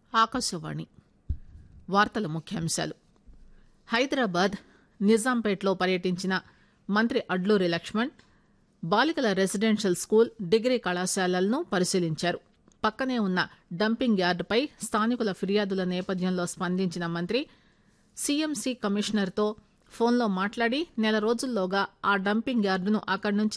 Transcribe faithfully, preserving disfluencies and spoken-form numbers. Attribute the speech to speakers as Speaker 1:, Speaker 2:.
Speaker 1: ఆకాశవాణి వార్తల ముఖ్యాంశాలు. హైదరాబాద్ నిజాంపేట్లో పర్యటించిన మంత్రి అడ్లూరి లక్ష్మణ్ బాలికల రెసిడెన్షియల్ స్కూల్, డిగ్రీ కళాశాలలను పరిశీలించారు. పక్కనే ఉన్న డంపింగ్ యార్డుపై స్థానికుల ఫిర్యాదుల నేపథ్యంలో స్పందించిన మంత్రి సీఎంసీ కమిషనర్తో ఫోన్లో మాట్లాడి నెల రోజుల్లోగా ఆ డంపింగ్ యార్డును అక్కడి నుంచి